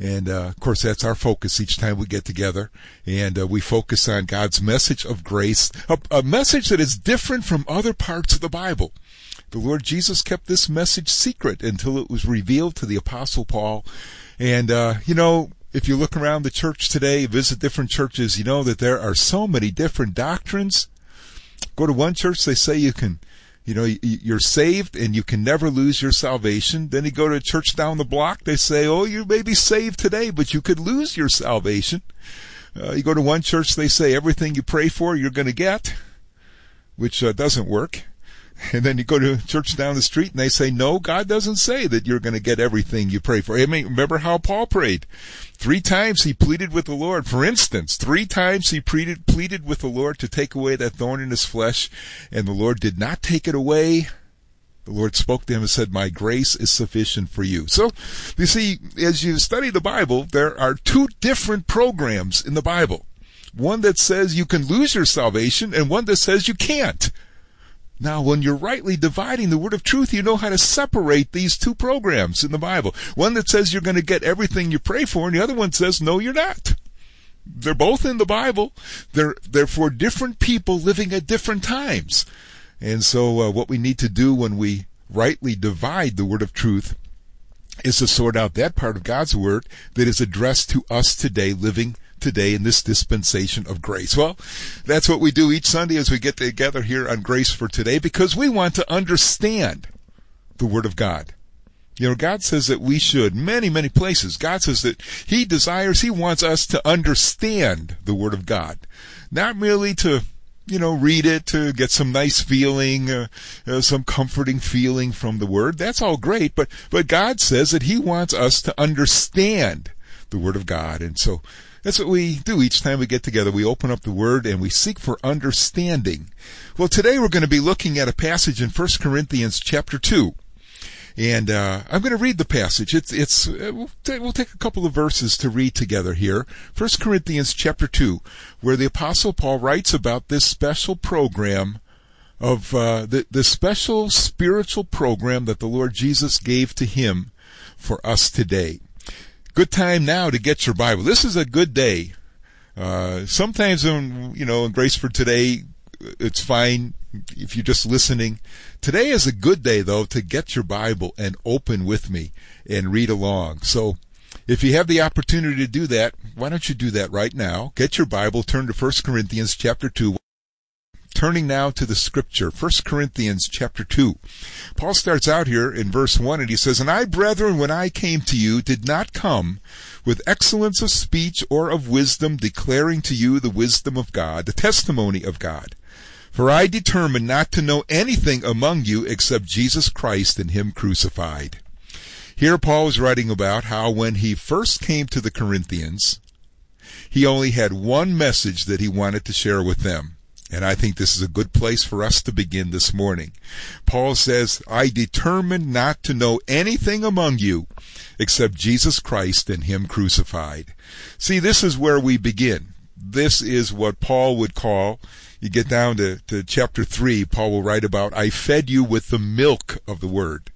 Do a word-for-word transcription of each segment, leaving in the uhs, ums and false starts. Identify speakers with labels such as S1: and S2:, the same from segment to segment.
S1: And, uh, of course, that's our focus each time we get together. And uh, we focus on God's message of grace, a, a message that is different from other parts of the Bible. The Lord Jesus kept this message secret until it was revealed to the Apostle Paul. And, uh, you know, if you look around the church today, visit different churches, you know that there are so many different doctrines. Go to one church, they say you can, you know, you're saved and you can never lose your salvation. Then you go to a church down the block, they say, oh, you may be saved today, but you could lose your salvation. Uh, you go to one church, they say everything you pray for, you're going to get, which uh, doesn't work. And then you go to a church down the street and they say, no, God doesn't say that you're going to get everything you pray for. I mean, remember how Paul prayed? Three times he pleaded with the Lord. For instance, three times he pleaded, pleaded with the Lord to take away that thorn in his flesh, and the Lord did not take it away. The Lord spoke to him and said, my grace is sufficient for you. So, you see, as you study the Bible, there are two different programs in the Bible. One that says you can lose your salvation, and one that says you can't. Now, when you're rightly dividing the word of truth, you know how to separate these two programs in the Bible. One that says you're going to get everything you pray for, and the other one says, no, you're not. They're both in the Bible. They're, they're for different people living at different times. And so uh, what we need to do when we rightly divide the word of truth is to sort out that part of God's word that is addressed to us today, living today in this dispensation of grace. Well, that's what we do each Sunday as we get together here on Grace for Today, because we want to understand the Word of God. You know, God says that we should, many, many places, God says that He desires, He wants us to understand the Word of God. Not merely to, you know, read it, to get some nice feeling, uh, uh, some comforting feeling from the Word. That's all great, but, but God says that He wants us to understand the Word of God. And so, that's what we do each time we get together. We open up the Word and we seek for understanding. Well, today we're going to be looking at a passage in First Corinthians chapter two. And uh, I'm going to read the passage. It's, it's, uh, we'll, t- we'll take a couple of verses to read together here. First Corinthians chapter two, where the Apostle Paul writes about this special program of, uh, the, the special spiritual program that the Lord Jesus gave to him for us today. Good time now to get your Bible. This is a good day. Uh, sometimes, in, you know, in Grace for Today, it's fine if you're just listening. Today is a good day, though, to get your Bible and open with me and read along. So if you have the opportunity to do that, why don't you do that right now? Get your Bible, turn to First Corinthians chapter two. Turning now to the scripture, First Corinthians chapter two. Paul starts out here in verse one and he says, and I, brethren, when I came to you, did not come with excellence of speech or of wisdom, declaring to you the wisdom of God, the testimony of God. For I determined not to know anything among you except Jesus Christ and Him crucified. Here Paul is writing about how when he first came to the Corinthians, he only had one message that he wanted to share with them. And I think this is a good place for us to begin this morning. Paul says, I determined not to know anything among you except Jesus Christ and Him crucified. See, this is where we begin. This is what Paul would call, you get down to, to chapter three, Paul will write about, I fed you with the milk of the word.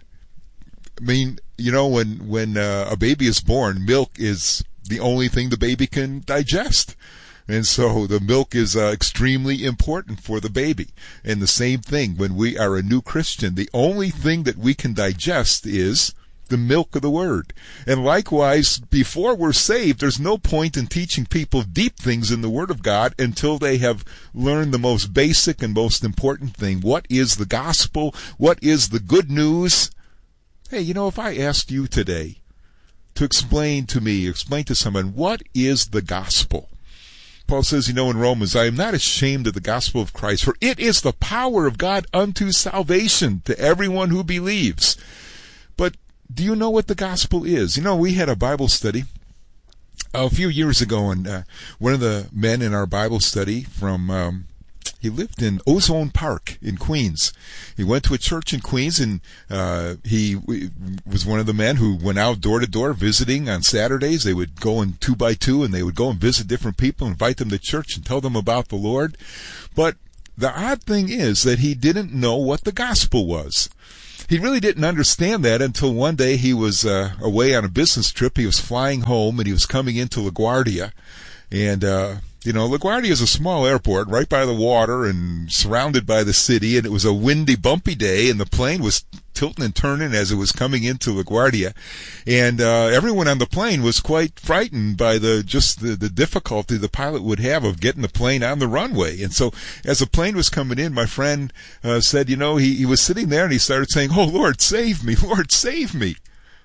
S1: I mean, you know, when, when uh, a baby is born, milk is the only thing the baby can digest. And so the milk is uh, extremely important for the baby. And the same thing, when we are a new Christian, the only thing that we can digest is the milk of the Word. And likewise, before we're saved, there's no point in teaching people deep things in the Word of God until they have learned the most basic and most important thing. What is the gospel? What is the good news? Hey, you know, if I asked you today to explain to me, explain to someone, what is the gospel? Paul says, you know, in Romans, I am not ashamed of the gospel of Christ, for it is the power of God unto salvation to everyone who believes. But do you know what the gospel is? You know, we had a Bible study a few years ago, and uh, one of the men in our Bible study from, um, he lived in Ozone Park in Queens. He went to a church in Queens, and uh, he was one of the men who went out door to door visiting on Saturdays. They would go in two by two, and they would go and visit different people, invite them to church, and tell them about the Lord. But the odd thing is that he didn't know what the gospel was. he really didn't understand that until one day he was uh, away on a business trip. He was flying home, and he was coming into LaGuardia. And, uh, you know, LaGuardia is a small airport right by the water and surrounded by the city. And it was a windy, bumpy day, and the plane was tilting and turning as it was coming into LaGuardia. And uh, everyone on the plane was quite frightened by the just the, the difficulty the pilot would have of getting the plane on the runway. And so as the plane was coming in, my friend uh, said, you know, he, he was sitting there and he started saying, "Oh, Lord, save me, Lord, save me."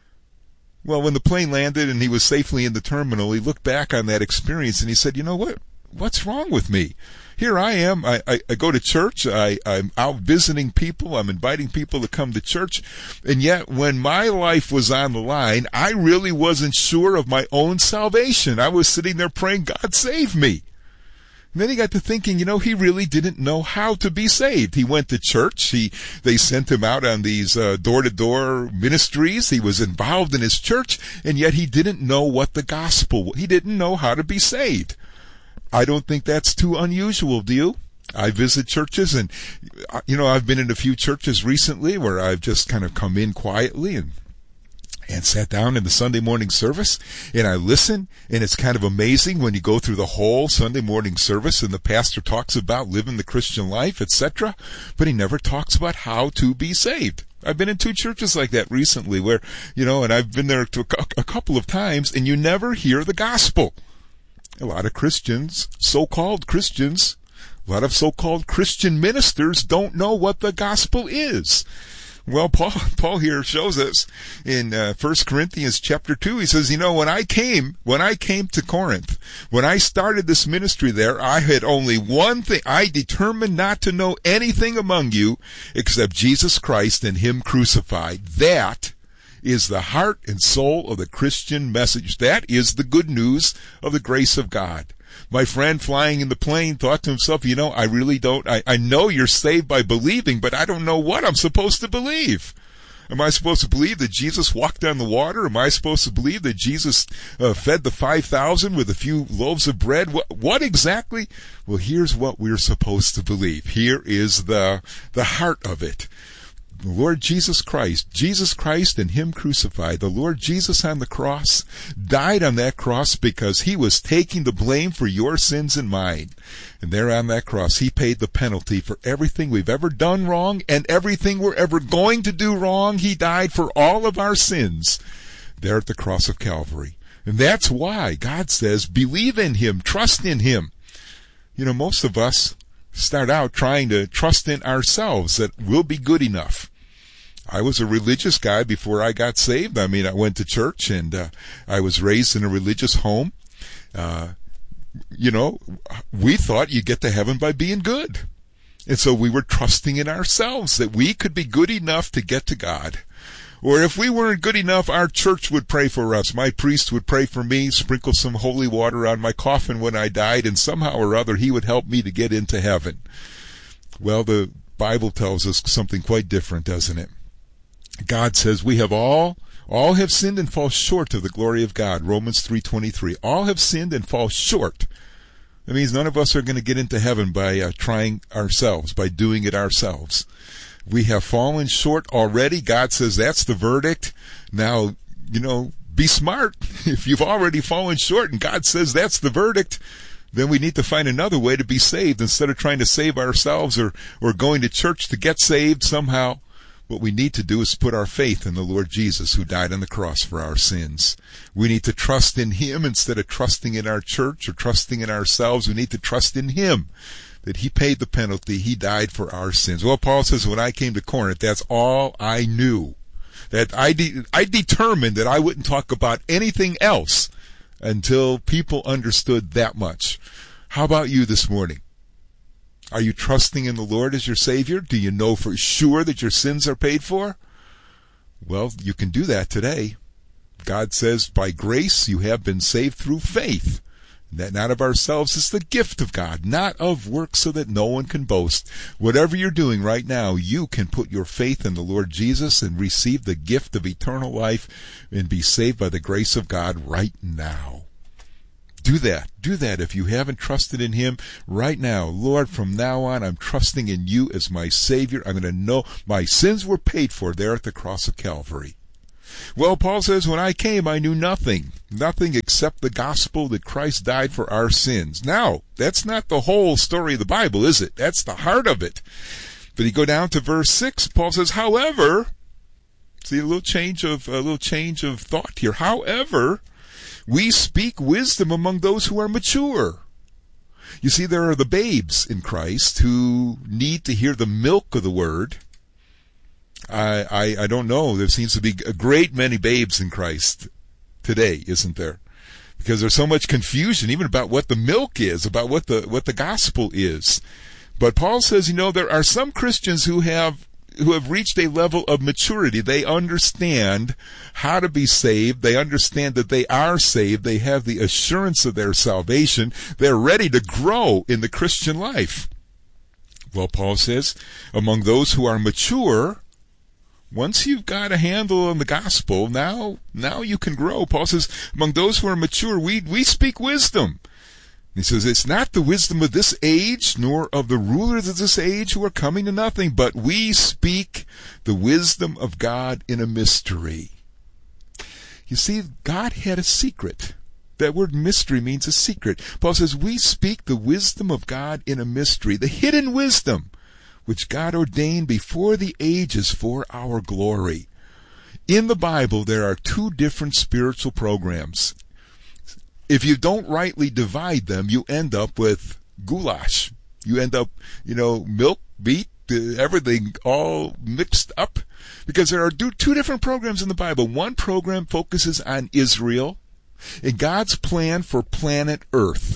S1: Well, when the plane landed and he was safely in the terminal, he looked back on that experience and he said, you know what? What's wrong with me? Here I am. I, I, I go to church. I, I'm out visiting people. I'm inviting people to come to church. And yet, when my life was on the line, I really wasn't sure of my own salvation. I was sitting there praying, God, save me. And then he got to thinking, you know, he really didn't know how to be saved. He went to church. He, they sent him out on these uh, door-to-door ministries. He was involved in his church, and yet he didn't know what the gospel was. He didn't know how to be saved. I don't think that's too unusual, do you? I visit churches, and, you know, I've been in a few churches recently where I've just kind of come in quietly and and sat down in the Sunday morning service, and I listen, and it's kind of amazing when you go through the whole Sunday morning service, and the pastor talks about living the Christian life, et cetera, but he never talks about how to be saved. I've been in two churches like that recently where, you know, and I've been there to a, a couple of times, and you never hear the gospel. A lot of Christians, so-called Christians, a lot of so-called Christian ministers don't know what the gospel is. Well, Paul, Paul here shows us in uh, First Corinthians chapter two. He says, you know, when I came, when I came to Corinth, when I started this ministry there, I had only one thing. I determined not to know anything among you except Jesus Christ and Him crucified. That is the heart and soul of the Christian message. That is the good news of the grace of God. My friend flying in the plane thought to himself, you know, I really don't, I, I know you're saved by believing, but I don't know what I'm supposed to believe. Am I supposed to believe that Jesus walked on the water? Am I supposed to believe that Jesus uh, fed the five thousand with a few loaves of bread? What, what exactly? Well, here's what we're supposed to believe. Here is the, the heart of it. The Lord Jesus Christ, Jesus Christ and Him crucified, the Lord Jesus on the cross, died on that cross because He was taking the blame for your sins and mine. And there on that cross, He paid the penalty for everything we've ever done wrong and everything we're ever going to do wrong. He died for all of our sins there at the cross of Calvary. And that's why God says, believe in Him, trust in Him. You know, most of us start out trying to trust in ourselves that we'll be good enough. I was a religious guy before I got saved. I mean, I went to church, and uh, I was raised in a religious home. Uh, you know, we thought you get to heaven by being good. And so we were trusting in ourselves that we could be good enough to get to God. Or if we weren't good enough, our church would pray for us. My priest would pray for me, sprinkle some holy water on my coffin when I died, and somehow or other he would help me to get into heaven. Well, the Bible tells us something quite different, doesn't it? God says we have all, all have sinned and fall short of the glory of God. Romans three twenty-three. All have sinned and fall short. That means none of us are going to get into heaven by uh, trying ourselves, by doing it ourselves. We have fallen short already. God says that's the verdict. Now, you know, be smart. If you've already fallen short and God says that's the verdict, then we need to find another way to be saved instead of trying to save ourselves or, or going to church to get saved somehow. What we need to do is put our faith in the Lord Jesus who died on the cross for our sins. We need to trust in Him instead of trusting in our church or trusting in ourselves. We need to trust in Him, that He paid the penalty. He died for our sins. Well, Paul says, when I came to Corinth, that's all I knew. That I, de- I determined that I wouldn't talk about anything else until people understood that much. How about you this morning? Are you trusting in the Lord as your Savior? Do you know for sure that your sins are paid for? Well, you can do that today. God says, by grace you have been saved through faith. That not of ourselves is the gift of God, not of works so that no one can boast. Whatever you're doing right now, you can put your faith in the Lord Jesus and receive the gift of eternal life and be saved by the grace of God right now. Do that. Do that if you haven't trusted in Him right now. Lord, from now on, I'm trusting in You as my Savior. I'm going to know my sins were paid for there at the cross of Calvary. Well, Paul says, when I came, I knew nothing. Nothing except the gospel that Christ died for our sins. Now, that's not the whole story of the Bible, is it? That's the heart of it. But you go down to verse six, Paul says, however, see a little change of, a little change of thought here. However, we speak wisdom among those who are mature. You see, there are the babes in Christ who need to hear the milk of the word. I, I, I don't know. There seems to be a great many babes in Christ today, isn't there? Because there's so much confusion even about what the milk is, about what the, what the gospel is. But Paul says, you know, there are some Christians who have who have reached a level of maturity. They understand how to be saved. They understand that they are saved. They have the assurance of their salvation. They're ready to grow in the Christian life. Well, Paul says, among those who are mature, once you've got a handle on the gospel, now, now you can grow. Paul says, among those who are mature, we, we speak wisdom. He says, it's not the wisdom of this age, nor of the rulers of this age who are coming to nothing, but we speak the wisdom of God in a mystery. You see, God had a secret. That word mystery means a secret. Paul says, we speak the wisdom of God in a mystery, the hidden wisdom, which God ordained before the ages for our glory. In the Bible, there are two different spiritual programs. If you don't rightly divide them, you end up with goulash. You end up, you know, milk, meat, everything all mixed up. Because there are two different programs in the Bible. One program focuses on Israel and God's plan for planet Earth.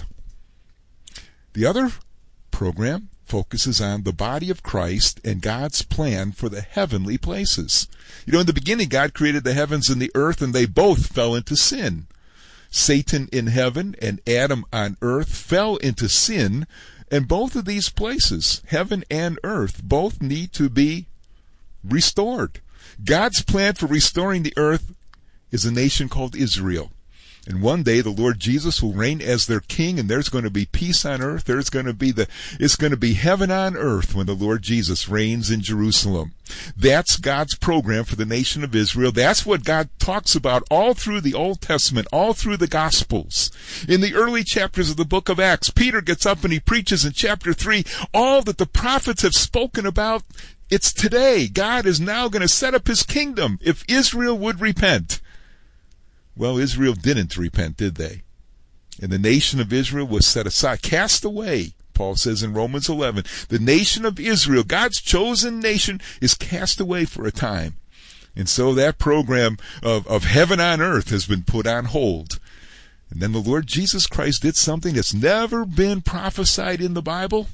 S1: The other program focuses on the body of Christ and God's plan for the heavenly places. You know, in the beginning, God created the heavens and the earth, and they both fell into sin. Satan in heaven and Adam on earth fell into sin, and both of these places, heaven and earth, both need to be restored. God's plan for restoring the earth is a nation called Israel. And one day the Lord Jesus will reign as their king, and there's going to be peace on earth. There's going to be the, it's going to be heaven on earth when the Lord Jesus reigns in Jerusalem. That's God's program for the nation of Israel. That's what God talks about all through the Old Testament, all through the Gospels. In the early chapters of the book of Acts, Peter gets up and he preaches in chapter three, all that the prophets have spoken about. It's today. God is now going to set up his kingdom if Israel would repent. Well, Israel didn't repent, did they? And the nation of Israel was set aside, cast away. Paul says in Romans eleven, the nation of Israel, God's chosen nation, is cast away for a time. And so that program of, of heaven on earth has been put on hold. And then the Lord Jesus Christ did something that's never been prophesied in the Bible.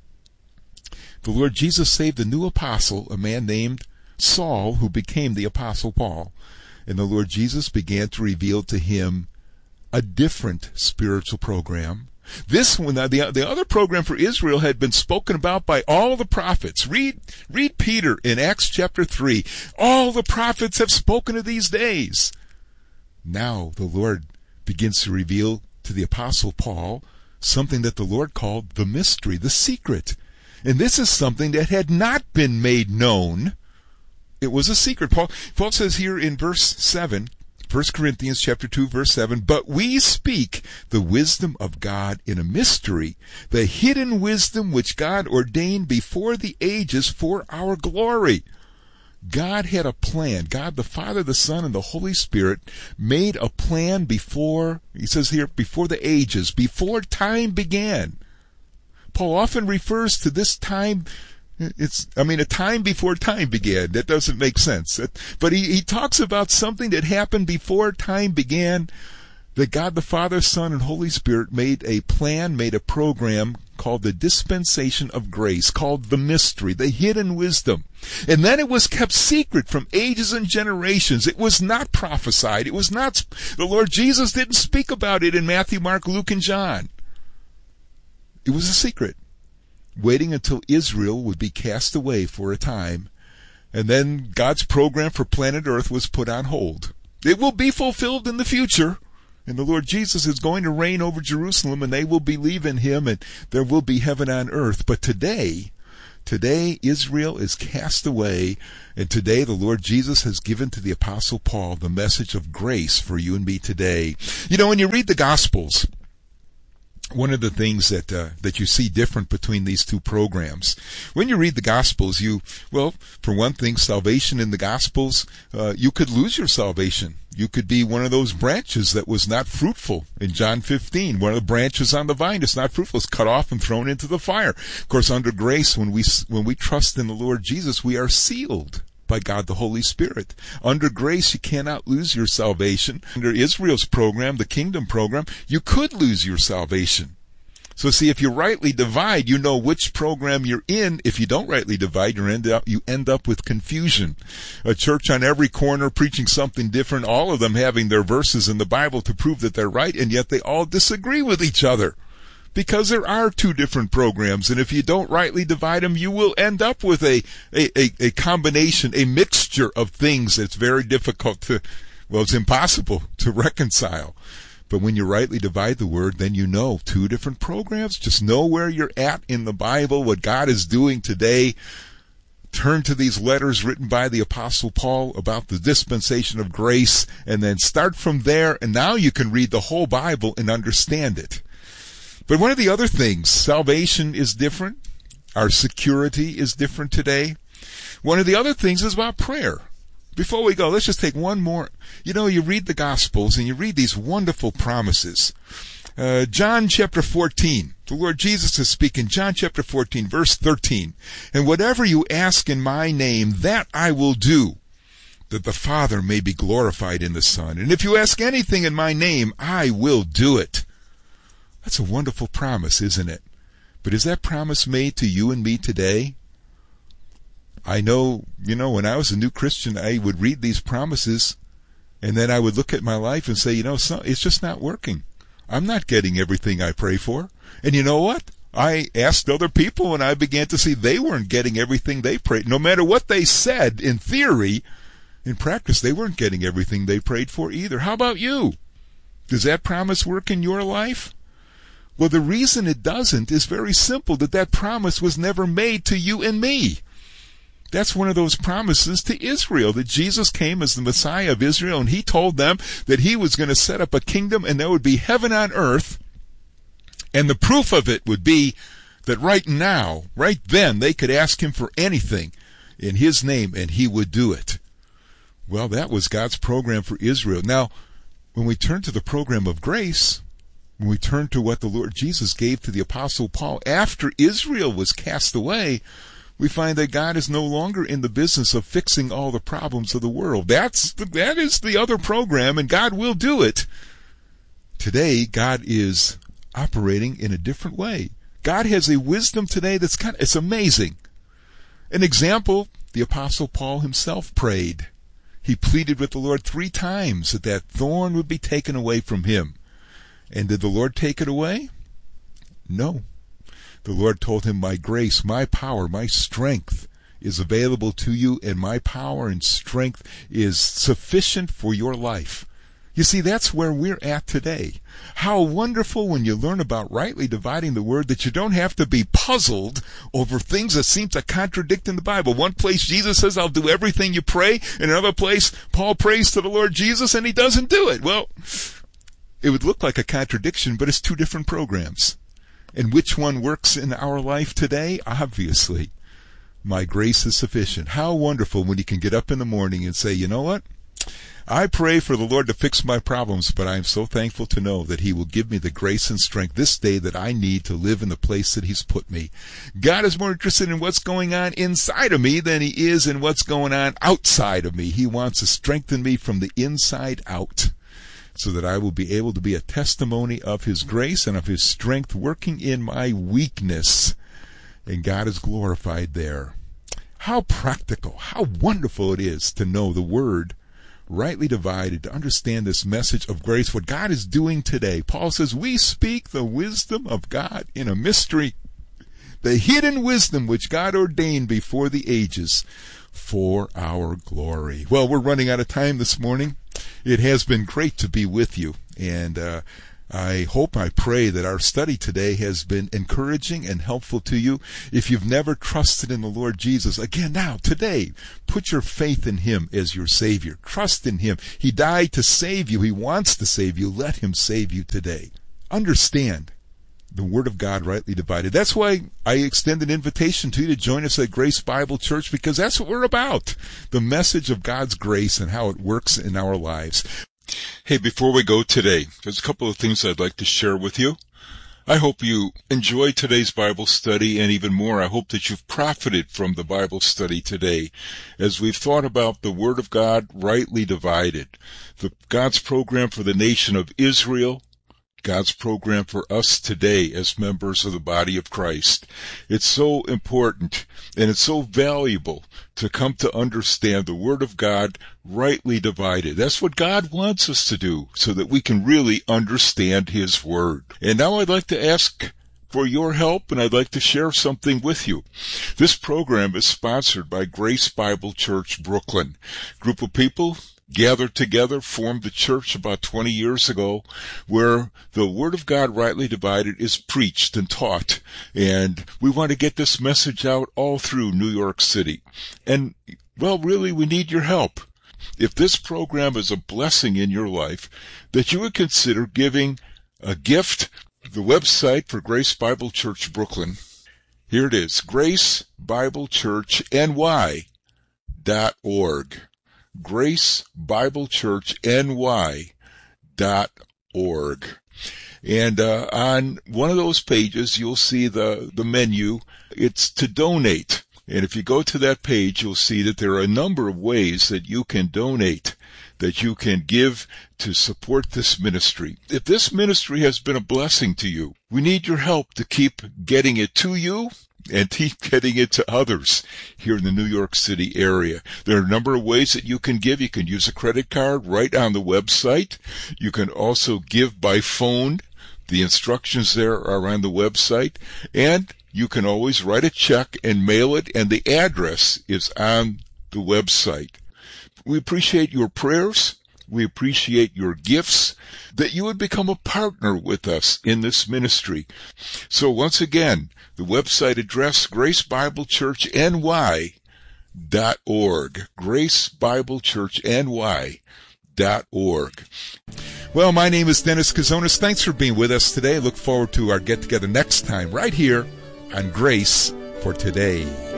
S1: The Lord Jesus saved a new apostle, a man named Saul, who became the Apostle Paul. And the Lord Jesus began to reveal to him a different spiritual program. This one, the, the other program for Israel had been spoken about by all the prophets. Read, read Peter in Acts chapter three. All the prophets have spoken of these days. Now the Lord begins to reveal to the Apostle Paul something that the Lord called the mystery, the secret. And this is something that had not been made known. It was a secret. Paul, Paul says here in verse seven, First Corinthians chapter two, verse seven, but we speak the wisdom of God in a mystery, the hidden wisdom which God ordained before the ages for our glory. God had a plan. God the Father, the Son, and the Holy Spirit made a plan before, he says here, before the ages, before time began. Paul often refers to this time. It's, I mean, a time before time began. That doesn't make sense. But he, he talks about something that happened before time began, that God the Father, Son, and Holy Spirit made a plan, made a program called the dispensation of grace, called the mystery, the hidden wisdom. And then it was kept secret from ages and generations. It was not prophesied. It was not, the Lord Jesus didn't speak about it in Matthew, Mark, Luke, and John. It was a secret, waiting until Israel would be cast away for a time, and then God's program for planet Earth was put on hold. It will be fulfilled in the future, And the Lord Jesus is going to reign over Jerusalem, and they will believe in him, and there will be heaven on earth. But today, today Israel is cast away, and today the Lord Jesus has given to the Apostle Paul the message of grace for you and me today. You know, when you read the Gospels, one of the things that uh, that you see different between these two programs, when you read the Gospels, you, well, for one thing, salvation in the Gospels, uh, you could lose your salvation. You could be one of those branches that was not fruitful. In John fifteen, one of the branches on the vine is not fruitful. It's cut off and thrown into the fire. Of course, under grace, when we when we trust in the Lord Jesus, we are sealed by God the Holy Spirit. Under grace, you cannot lose your salvation. Under Israel's program, the kingdom program, you could lose your salvation. So see, if you rightly divide, you know which program you're in. If you don't rightly divide, you end up, you end up with confusion. A church on every corner preaching something different, all of them having their verses in the Bible to prove that they're right, and yet they all disagree with each other. Because there are two different programs, and if you don't rightly divide them, you will end up with a, a, a, a combination, a mixture of things that's very difficult to, well, it's impossible to reconcile. But when you rightly divide the word, then you know two different programs. Just know where you're at in the Bible, what God is doing today. Turn to these letters written by the Apostle Paul about the dispensation of grace, and then start from there, and now you can read the whole Bible and understand it. But one of the other things, salvation is different. Our security is different today. One of the other things is about prayer. Before we go, let's just take one more. You know, you read the Gospels and you read these wonderful promises. Uh, John chapter fourteen, the Lord Jesus is speaking. John chapter fourteen, verse thirteen. And whatever you ask in my name, that I will do, that the Father may be glorified in the Son. And if you ask anything in my name, I will do it. That's a wonderful promise, isn't it? But is that promise made to you and me today? I know, you know, when I was a new Christian, I would read these promises, and then I would look at my life and say, you know, it's just not working. I'm not getting everything I pray for. And you know what? I asked other people, and I began to see they weren't getting everything they prayed. No matter what they said in theory, in practice, they weren't getting everything they prayed for either. How about you? Does that promise work in your life? Well, the reason it doesn't is very simple, that that promise was never made to you and me. That's one of those promises to Israel, that Jesus came as the Messiah of Israel, and he told them that he was going to set up a kingdom, and there would be heaven on earth. And the proof of it would be that right now, right then, they could ask him for anything in his name, and he would do it. Well, that was God's program for Israel. Now, when we turn to the program of grace, when we turn to what the Lord Jesus gave to the Apostle Paul after Israel was cast away, we find that God is no longer in the business of fixing all the problems of the world. That's the, that is the other program, and God will do it. Today, God is operating in a different way. God has a wisdom today that's kind of, it's amazing. An example, the Apostle Paul himself prayed. He pleaded with the Lord three times that that thorn would be taken away from him. And did the Lord take it away? No. The Lord told him, my grace, my power, my strength is available to you, and my power and strength is sufficient for your life. You see, that's where we're at today. How wonderful when you learn about rightly dividing the word, that you don't have to be puzzled over things that seem to contradict in the Bible. One place Jesus says, I'll do everything you pray. In another place, Paul prays to the Lord Jesus and he doesn't do it. Well, it would look like a contradiction, but it's two different programs. And which one works in our life today? Obviously, my grace is sufficient. How wonderful when you can get up in the morning and say, you know what? I pray for the Lord to fix my problems, but I am so thankful to know that he will give me the grace and strength this day that I need to live in the place that he's put me. God is more interested in what's going on inside of me than he is in what's going on outside of me. He wants to strengthen me from the inside out, so that I will be able to be a testimony of his grace and of his strength working in my weakness. And God is glorified there. How practical, how wonderful it is to know the word rightly divided, to understand this message of grace, what God is doing today. Paul says, we speak the wisdom of God in a mystery, the hidden wisdom which God ordained before the ages for our glory. Well, we're running out of time this morning. It has been great to be with you. And uh, I hope, I pray that our study today has been encouraging and helpful to you. If you've never trusted in the Lord Jesus, again now, today, put your faith in Him as your Savior. Trust in Him. He died to save you. He wants to save you. Let Him save you today. Understand the Word of God rightly divided. That's why I extend an invitation to you to join us at Grace Bible Church, because that's what we're about. The message of God's grace and how it works in our lives. Hey, before we go today, there's a couple of things I'd like to share with you. I hope you enjoyed today's Bible study, and even more, I hope that you've profited from the Bible study today as we've thought about the Word of God rightly divided, the God's program for the nation of Israel, God's program for us today as members of the body of Christ. It's so important and it's so valuable to come to understand the Word of God rightly divided. That's what God wants us to do so that we can really understand His Word. And now I'd like to ask for your help, and I'd like to share something with you. This program is sponsored by Grace Bible Church Brooklyn. Group of people gathered together, formed the church about twenty years ago, where the Word of God rightly divided is preached and taught. And we want to get this message out all through New York City. And, well, really, we need your help. If this program is a blessing in your life, that you would consider giving a gift. The website for Grace Bible Church Brooklyn, here it is, grace bible church n y dot org. grace bible church n y dot org. And uh, on one of those pages, you'll see the, the menu. It's to donate. And if you go to that page, you'll see that there are a number of ways that you can donate, that you can give to support this ministry. If this ministry has been a blessing to you, we need your help to keep getting it to you and keep getting it to others here in the New York City area. There are a number of ways that you can give. You can use a credit card right on the website. You can also give by phone. The instructions there are on the website. And you can always write a check and mail it, and the address is on the website. We appreciate your prayers. We appreciate your gifts, that you would become a partner with us in this ministry. So once again, the website address, grace bible church n y dot org. grace bible church n y dot org. Well, my name is Dennis Kazonis. Thanks for being with us today. I look forward to our get-together next time right here on Grace for Today.